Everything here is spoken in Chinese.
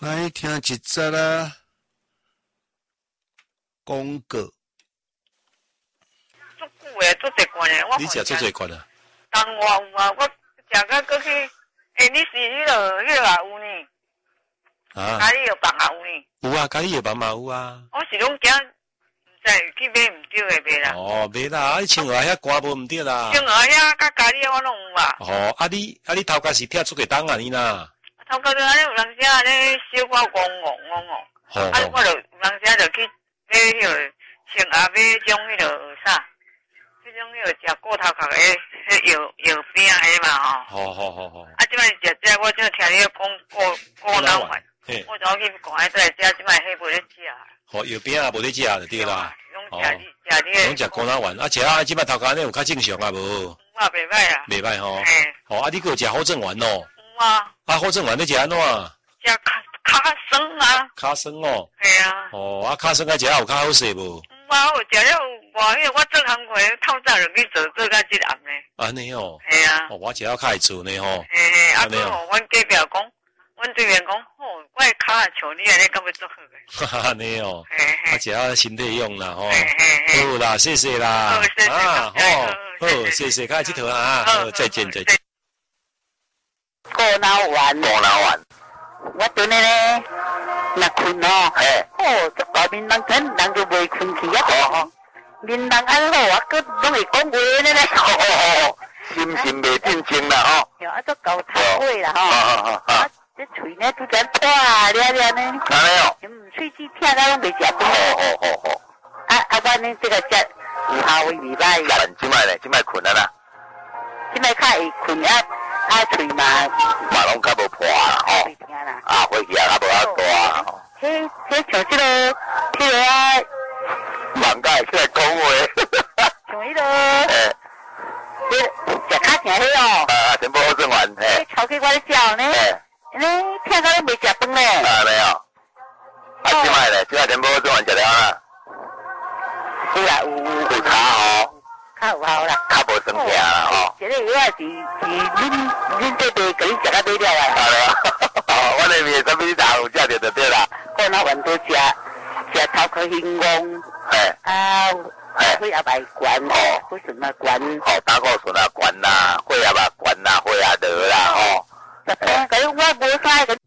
来听一则啦，广告。 足久诶，足侪罐诶，我你食做侪罐啊？ 当我有啊，我食到过去，你是迄个啊有呢？ 啊？ 咖喱药房啊有呢？ 有啊，咖喱药房嘛有啊。 我是拢惊，毋知去买毋对诶买啦。 哦，买啦，你青蛙遐寒无毋对啦。 青蛙遐甲咖喱我拢有啊。 哦，你头家是拆出个档啊你啦？ 头壳就安尼有人写安尼小可戆戆，我就有人写就去买迄个青蛙买种迄个啥？迄种迄个食过头壳诶，迄药饼诶嘛吼。 好。 即摆食这，我正听你讲过脑丸，我就去讲迄来食，即摆迄无咧食。 好，药饼啊无咧食就对啦。 拢食你拢食过脑丸，食啊，即摆头壳安尼有较正常啊无？ 我袂歹啊。 袂歹吼。哦，你还有食好正丸哦？ 有啊。 好正丸你食安怎？ 食卡酸啊。 卡酸哦。 系啊。 哦，卡酸啊食有较好势无？ 我食了哇，迄我做工课透早就去做到即暗呢。 安尼哦。 系啊。 我食了较会做呢吼。 嘿，啊，佮阮隔壁讲，阮对面讲，我的脚啊像你安尼，敢要做好个。 哈哈，安尼哦。 嘿。 食了身体用啦吼。 嘿。 好啦，谢谢啦。 好，谢谢。 好，谢谢，开佚佗啊。好，再见。 过脑丸。我昨日咧，若困哦，这大面人真人就袂困去啊！面人安好啊，佮拢会讲话咧。 心袂定静啦吼。 有啊，做狗头尾啦吼。这喙呢拄则破了呢。 安尼哦。 喙齿疼到拢袂食饭。 好。 我呢这个食有效为袂歹。 即摆咧，即摆困啊啦。 即摆较会困啊，喙嘛拢较无破啦吼。火气啊，较无遐大吼。 迄像即个啊， 人家会起来讲话。 像迄个，食较疼迄哦。 全部好正完嘿。 超起我咧叫呢。你听到拢袂食饭咧。 没有。即摆咧，即摆全部好正完食了啦。 有啦，有差吼。 较有效啦。 较无生气啦吼。 这个药啊是恁这边甲你食到买了啊。 我那边什么茶有食着就对啦。 过脑丸都食头壳兴旺。血压脉悬，血顺啊悬。 胆固醇啊悬啦，血压嘛悬啦，血压落啦吼。 我无啥个。